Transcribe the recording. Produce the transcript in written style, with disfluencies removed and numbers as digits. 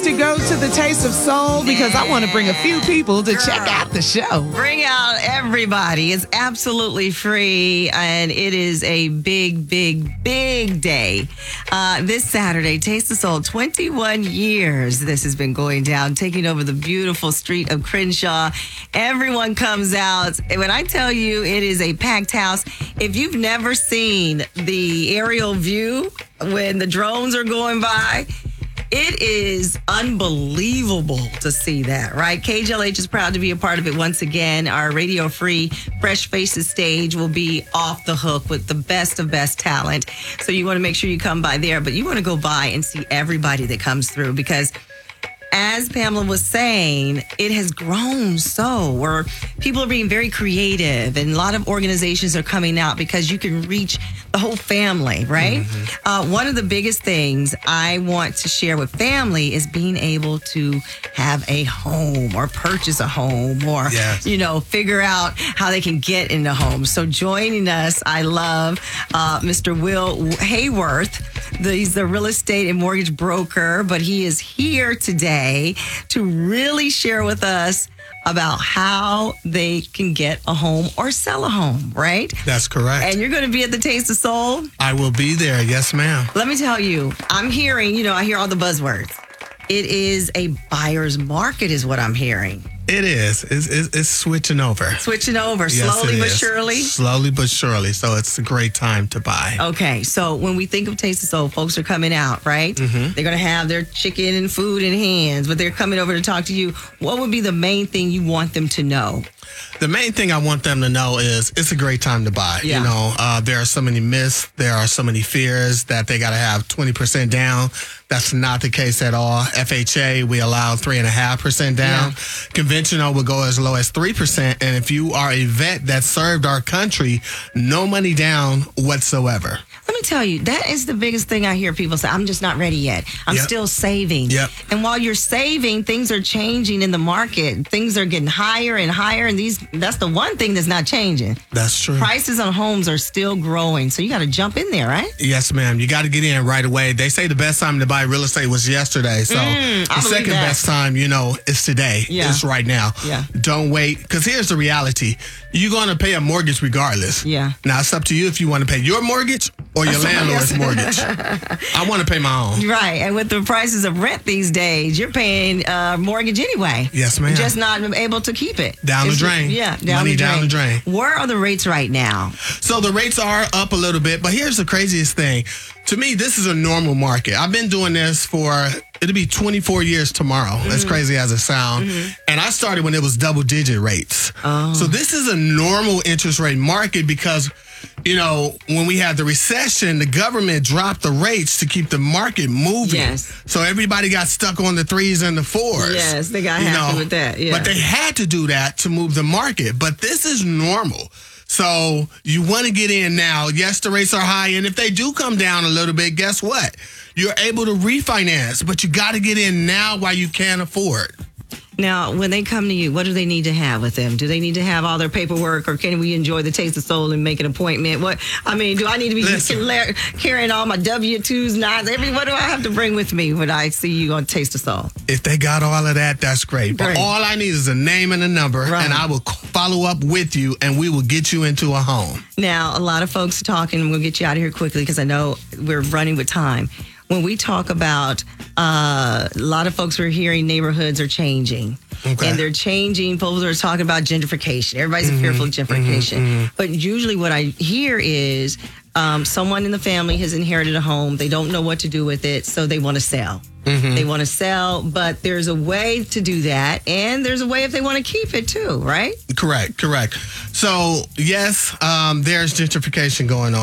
to go to the Taste of Soul because I want to bring a few people to check out the show. Bring out everybody. It's absolutely free, and it is a big, big, big day. This Saturday, Taste of Soul, 21 years this has been going down, taking over the beautiful street of Crenshaw. Everyone comes out. When I tell you it is a packed house, if you've never seen the aerial view when the drones are going by, it is unbelievable to see that, right? KJLH is proud to be a part of it once again. Our radio-free Fresh Faces stage will be off the hook with the best of best talent. So you want to make sure you come by there, but you want to go by and see everybody that comes through because as Pamela was saying, it has grown so where people are being very creative and a lot of organizations are coming out because you can reach the whole family, right? Mm-hmm. One of the biggest things I want to share with family is being able to have a home or purchase a home or, figure out how they can get in the home. So joining us, I love Mr. Will Hayworth. He's the real estate and mortgage broker, but he is here today to really share with us about how they can get a home or sell a home, right? That's correct. And you're going to be at the Taste of Soul? I will be there. Yes, ma'am. Let me tell you, I'm hearing, I hear all the buzzwords. It is a buyer's market is what I'm hearing. It is. It's switching over. Switching over, yes, slowly but surely? Slowly but surely. So it's a great time to buy. Okay, so when we think of Taste of Soul, folks are coming out, right? Mm-hmm. They're going to have their chicken and food in hands, but they're coming over to talk to you. What would be the main thing you want them to know? The main thing I want them to know is it's a great time to buy. Yeah. There are so many myths. There are so many fears that they got to have 20% down. That's not the case at all. FHA, we allow 3.5% down. Yeah. Conventional will go as low as 3%. And if you are a vet that served our country, no money down whatsoever. Let me tell you, that is the biggest thing I hear people say. I'm just not ready yet. I'm still saving. Yep. And while you're saving, things are changing in the market. Things are getting higher and higher. And that's the one thing that's not changing. That's true. Prices on homes are still growing. So you got to jump in there, right? Yes, ma'am. You got to get in right away. They say the best time to buy real estate was yesterday. So the second best time, is today. Yeah. It's right now. Yeah. Don't wait. Because here's the reality. You're going to pay a mortgage regardless. Yeah. Now, it's up to you if you want to pay your mortgage or your landlord's mortgage. I want to pay my own. Right. And with the prices of rent these days, you're paying mortgage anyway. Yes, ma'am. You're just not able to keep it. Down the drain. Down the drain. Where are the rates right now? So the rates are up a little bit, but here's the craziest thing. To me, this is a normal market. I've been doing this it'll be 24 years tomorrow, as crazy as it sounds. Mm-hmm. And I started when it was double-digit rates. Oh. So this is a normal interest rate market because, when we had the recession, the government dropped the rates to keep the market moving. Yes. So everybody got stuck on the 3s and the 4s. Yes, they got happy with that. Yeah. But they had to do that to move the market. But this is normal. So you want to get in now. Yes, the rates are high. And if they do come down a little bit, guess what? You're able to refinance, but you got to get in now while you can afford. Now, when they come to you, what do they need to have with them? Do they need to have all their paperwork, or can we enjoy the Taste of Soul and make an appointment? Do I need to be carrying all my W-2s, 9s? What do I have to bring with me when I see you on Taste of Soul? If they got all of that, that's great. But all I need is a name and a number, and I will follow up with you, and we will get you into a home. Now, a lot of folks are talking, and we'll get you out of here quickly because I know we're running with time. When we talk about a lot of folks, we're hearing neighborhoods are changing. Okay. And they're changing. People are talking about gentrification. Everybody's fearful of gentrification. Mm-hmm. But usually what I hear is someone in the family has inherited a home. They don't know what to do with it, so they want to sell. Mm-hmm. They want to sell, but there's a way to do that, and there's a way if they want to keep it too, right? Correct. So, yes, there's gentrification going on.